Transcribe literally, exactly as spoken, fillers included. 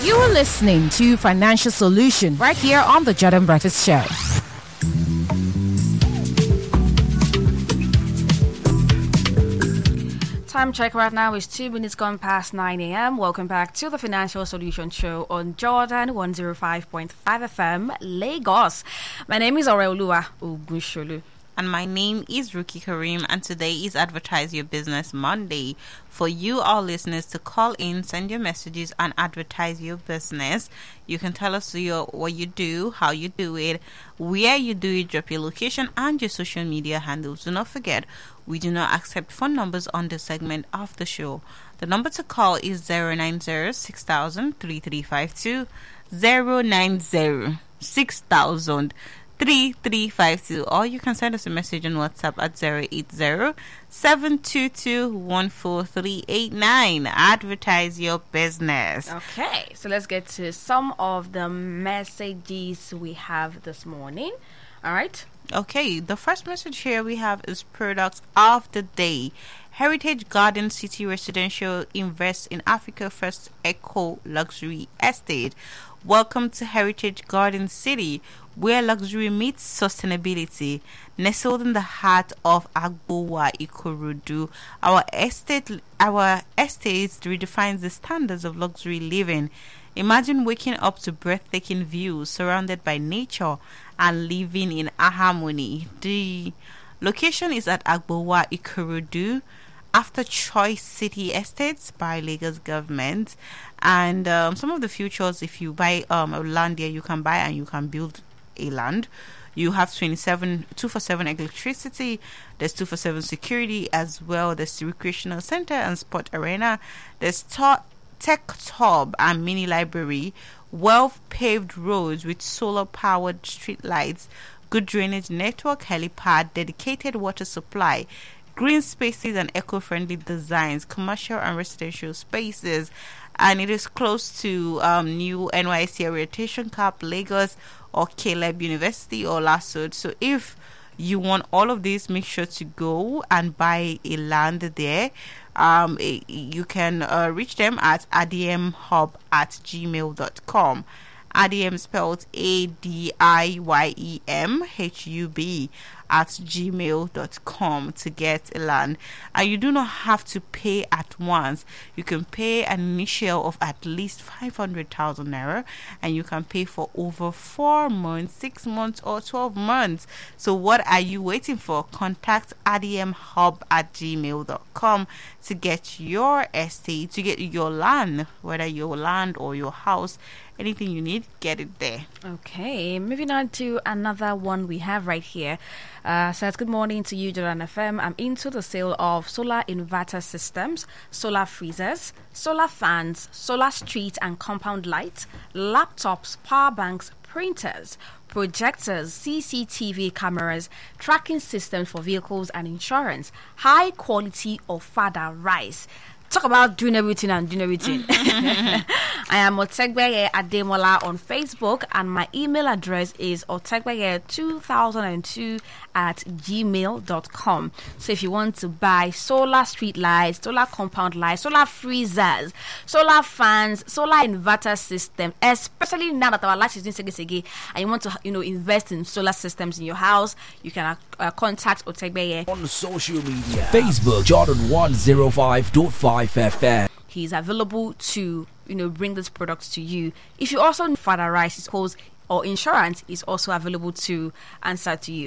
You are listening to Financial Solution right here on the Jordan Breakfast Show. Time check right now is two minutes gone past nine a.m. Welcome back to the Financial Solution Show on Jordan one oh five point five F M, Lagos. My name is Aurelua Ogunsholu. And my name is Ruki Karim, and today is Advertise Your Business Monday. For you, our listeners, to call in, send your messages, and advertise your business. You can tell us your, what you do, how you do it, where you do it, drop your location, and your social media handles. Do not forget, we do not accept phone numbers on this segment of the show. The number to call is zero nine zero six thousand three three five two, zero nine zero six thousand three three five two, or you can send us a message on WhatsApp at zero eight zero seven two two one four three eight nine. Advertise your business. Okay, so let's get to some of the messages we have this morning. All right. Okay, the first message here we have is products of the day. Heritage Garden City Residential invests in Africa First Eco Luxury Estate. Welcome to Heritage Garden City, where luxury meets sustainability. Nestled in the heart of Agbowa, Ikorodu, our estate, our estate redefines the standards of luxury living. Imagine waking up to breathtaking views surrounded by nature and living in harmony. The location is at Agbowa, Ikorodu, after Choice City Estates by Lagos government. And um, some of the features, if you buy um, a land there, you can buy and you can build a land. You have twenty-seven two for seven electricity. There's two for seven security as well. There's the recreational center and sport arena. There's ta- tech hub and mini library. Well paved roads with solar powered street lights. Good drainage network, helipad, dedicated water supply, green spaces and eco-friendly designs, commercial and residential spaces. And it is close to um, new N Y S C orientation camp, Lagos, or Caleb University or Lasud. So if you want all of this, make sure to go and buy a land there. Um, you can uh, reach them at adimhub at gmail dot com. Adiem spelled A D I Y E M H U B at gmail dot com to get a land. And you do not have to pay at once. You can pay an initial of at least five hundred thousand naira, and you can pay for over four months, six months, or twelve months. So what are you waiting for? Contact adimhub at gmail dot com to get your estate, to get your land, whether your land or your house. Anything you need, get it there. Okay, moving on to another one we have right here. Uh, says, good morning to you, Jordan F M. I'm into the sale of solar inverter systems, solar freezers, solar fans, solar street and compound lights, laptops, power banks, printers, projectors, C C T V cameras, tracking systems for vehicles and insurance, high quality Ofada rice. Talk about doing everything and doing everything. I am Otegbeye Ademola on Facebook, and my email address is otegbeye two thousand two at gmail dot com. So if you want to buy solar street lights, solar compound lights, solar freezers, solar fans, solar inverter system, especially now that our light is doing sege and you want to, you know, invest in solar systems in your house, you can uh, contact Otegbeye on social media. Facebook Jordan one oh five point five F M. He's available to, you know, bring this product to you. If you also need further rice, calls or insurance, is also available to answer to you.